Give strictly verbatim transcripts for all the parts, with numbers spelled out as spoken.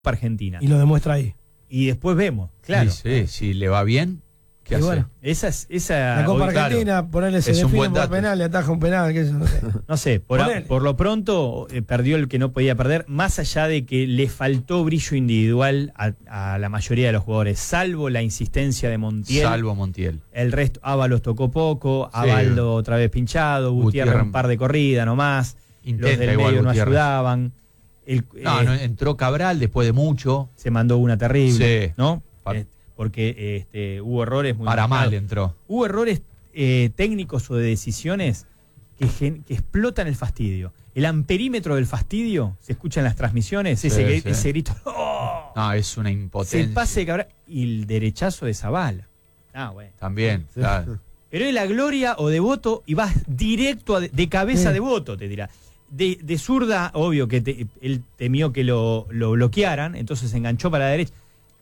Argentina. Y lo demuestra ahí. Y después vemos, claro. Sí, sí, si le va bien, ¿qué Y hace? bueno, esa es, esa, la Copa hoy, Argentina, claro, ponerle se es un define buen por dato. penal, le ataja un penal, que eso no sé. no sé, por, a- Ponele. por lo pronto eh, perdió el que no podía perder, más allá de que le faltó brillo individual a, a la mayoría de los jugadores, salvo la insistencia de Montiel. Salvo Montiel. El resto, Ábalos tocó poco, Sí. Abaldo otra vez pinchado, Gutiérrez, Gutiérrez un par de corrida nomás, Intenta los del igual medio no Gutiérrez. ayudaban. El, No, eh, no, entró Cabral después de mucho. se mandó una terrible, Sí. ¿no? Pa- Eh, porque este, hubo errores muy Para marcados. mal entró. Hubo errores eh, técnicos o de decisiones que, gen- que explotan el fastidio. El amperímetro del fastidio, se escucha en las transmisiones, ese, Sí, gri- sí. ese grito, ¡oh! No, es una Se impotencia. pase de Cabral y el derechazo de Zavala. Ah, bueno. También, claro. Pero es la gloria o de voto y vas directo a de, de cabeza Sí. de voto, te dirá. De, de zurda, obvio que te- él temió que lo, lo bloquearan, entonces se enganchó para la derecha.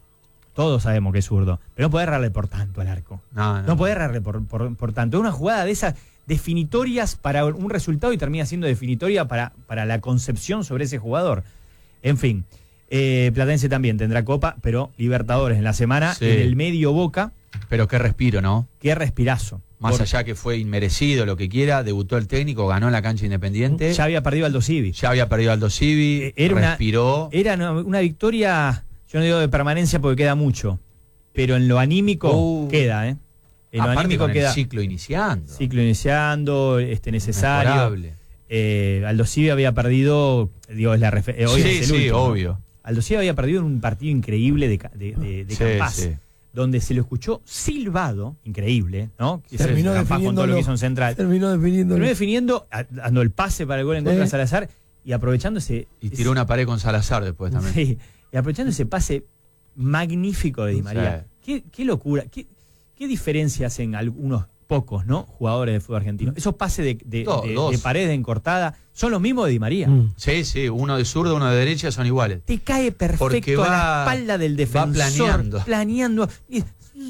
Todos sabemos que es zurdo, pero no podés errarle por tanto al arco. No, no. No podés errarle por, por, por tanto. Es una jugada de esas definitorias para un resultado y termina siendo definitoria para, para la concepción sobre ese jugador. En fin, eh, Platense también tendrá Copa, pero Libertadores en la semana, Sí. en el medio Boca, Pero qué respiro, ¿no? qué respirazo. Más Por- allá que fue inmerecido, lo que quiera, debutó el técnico, ganó en la cancha Independiente. Ya había perdido Aldo Civi. Ya había perdido Aldo Civi, Eh, era una- respiró. Era una, una victoria, yo no digo de permanencia porque queda mucho, pero en lo anímico Uh. queda, ¿eh? En lo Aparte anímico con queda. el ciclo iniciando. Ciclo iniciando, este necesario. Mejorable. Eh, Aldo Civi había perdido, digo, es la refe- eh, hoy Sí, es el sí, último, ¿no? obvio. Aldo Civi había perdido en un partido increíble de, ca- de, de, de Sí, Campás, sí. donde se lo escuchó silbado, increíble, ¿no? Que Terminó Campás con todo lo que definiéndolo. hizo en Central. Terminó definiendo. Terminó definiendo, a- dando el pase para el gol en contra de Sí. Salazar y aprovechando ese. Y tiró una pared con Salazar después también. Sí, y aprovechando ese pase magnífico de Di María. Qué, qué locura, qué, qué diferencia hacen algunos pocos, ¿no? Jugadores de fútbol argentino. Esos pases de, de, Dos, de- dos. de pared encortada son los mismos de Di María. Mm. Sí, sí, uno de zurdo, uno de derecha son iguales. Te cae perfecto Porque a la va- espalda del defensor. planeando. Planeando. Y-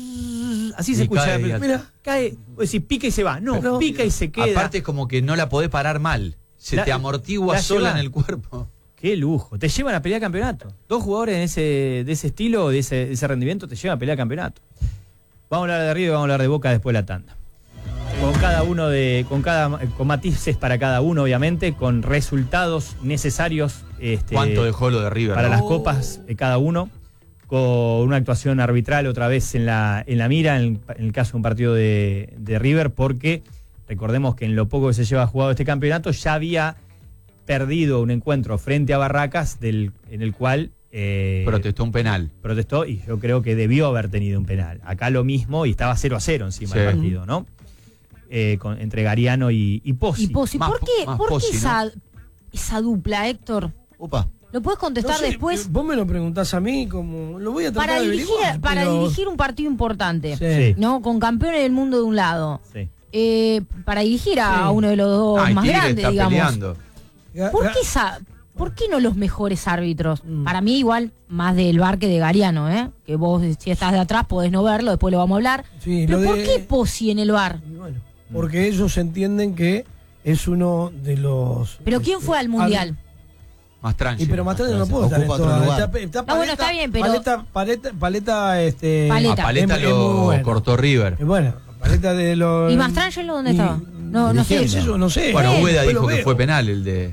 así se Y escucha. cae la pelota. y- Mira, cae, o decir, pica y se va. No, Pero- pica y se queda. Aparte es como que no la podés parar mal. Se La- te amortigua la sola lleva. en el cuerpo. Qué lujo. Te llevan a pelear campeonato. Dos jugadores de ese, de ese estilo, de ese, de ese rendimiento, te llevan a pelear campeonato. Vamos a hablar de River y vamos a hablar de Boca después de la tanda. Con cada uno de, con cada, con matices para cada uno, obviamente, con resultados necesarios. Este, ¿Cuánto dejó lo de River? para no? las copas de cada uno, con una actuación arbitral otra vez en la, en la mira, en el, en el caso de un partido de, de River, porque recordemos que en lo poco que se lleva jugado este campeonato ya había perdido un encuentro frente a Barracas, del, en el cual eh, Protestó un penal. protestó y yo creo que debió haber tenido un penal. Acá lo mismo y estaba cero a cero encima Sí. del partido, ¿no? Eh, con, entre Gariano y, y Pozzi. Y Pozzi, Más ¿por po- qué, más por qué Pozzi, ¿no? esa, esa dupla, Héctor? Opa. ¿Lo puedes contestar No sé, después? Vos me lo preguntás a mí, como lo voy a tratar Para de dirigir, averiguar, para pero- dirigir un partido importante, Sí. ¿no? Con campeones del mundo de un lado. Sí. Eh, para dirigir a Sí. uno de los dos Ah, y más Tigre grandes, está digamos. peleando. Ga- ¿Por ga- qué, esa, ¿Por qué no los mejores árbitros? Mm. Para mí igual, más del V A R que de Gariano, ¿eh? Que vos, si estás de atrás, podés no verlo, después lo vamos a hablar. Sí, Pero lo ¿por de- qué Pozzi en el V A R? Y bueno, porque ellos entienden que es uno de los... ¿Pero quién fue al Mundial? Más tranquilo. Y pero más tarde no puedo estar en Ocupa otro todas. lugar. Está, está No, bueno, está bien, pero- Paleta, paleta, paleta, este... Paleta. A Paleta es- es lo muy bueno. cortó River. Es bueno, paleta de los... ¿Y Mastrangelo dónde y- estaba? No, no sé. ¿Qué es eso? No sé. Bueno, Eh, Úbeda después lo dijo que veo. fue penal el de...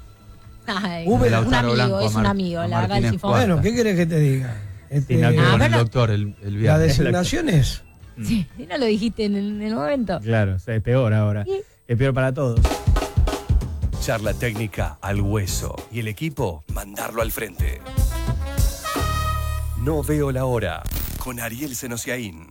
Ay, Hubo un Lautaro amigo, Blanco a es un Mar- amigo, a la verdad, el Martínez sifón. Cuarta. Bueno, ¿qué querés que te diga? Este, Sí, no, Con Ah, el pero- doctor el, el las viernes. designaciones... Sí, si no lo dijiste en el, en el momento. Claro, o sea, es peor ahora. Sí. Es peor para todos. Charla técnica al hueso y el equipo mandarlo al frente. No veo la hora con Ariel Senosiaín.